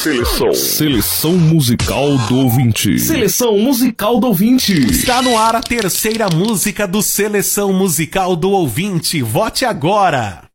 Seleção musical do ouvinte. Seleção musical do ouvinte. Está no ar a terceira música do Seleção Musical do Ouvinte. Vote agora!